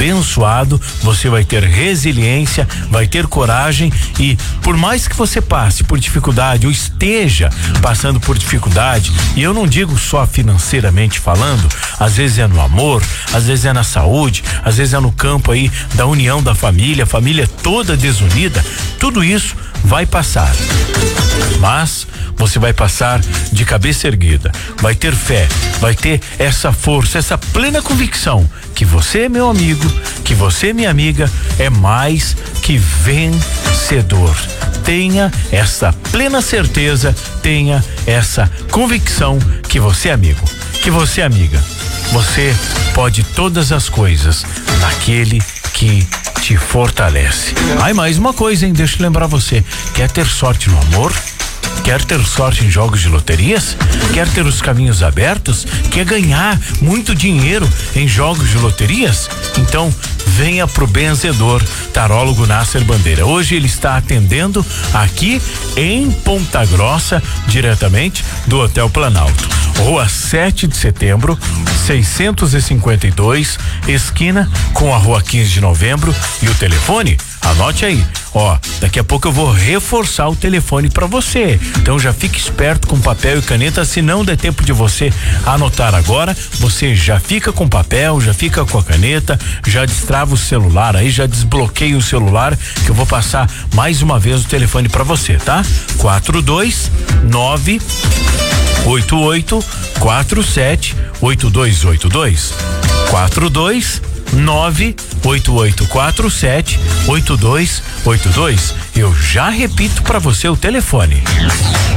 abençoado, você vai ter resiliência, vai ter coragem e por mais que você passe por dificuldade ou esteja passando por dificuldade, e eu não digo só financeiramente falando, às vezes é no amor, às vezes é na saúde, às vezes é no campo aí da união da família, a família toda desunida, tudo isso vai passar. Mas você vai passar de cabeça erguida, vai ter fé, vai ter essa força, essa plena convicção que você, meu amigo, que você, minha amiga, é mais que vencedor. Tenha essa plena certeza, tenha essa convicção que você, amigo, que você, amiga, você pode todas as coisas naquele que te fortalece. Aí mais uma coisa, hein? Deixa eu lembrar você, quer ter sorte no amor? Quer ter sorte em jogos de loterias? Quer ter os caminhos abertos? Quer ganhar muito dinheiro em jogos de loterias? Então, venha pro benzedor tarólogo Nasser Bandeira. Hoje ele está atendendo aqui em Ponta Grossa, diretamente do Hotel Planalto. Rua 7 de Setembro, 652, esquina com a Rua 15 de Novembro. E o telefone? Anote aí. Ó, daqui a pouco eu vou reforçar o telefone para você. Então já fique esperto com papel e caneta, se não der tempo de você anotar agora, você já fica com papel, já fica com a caneta, já destrava o celular aí, já desbloqueia o celular, que eu vou passar mais uma vez o telefone para você, tá? 429 8847 8282 429 8847 8282. Eu já repito para você o telefone.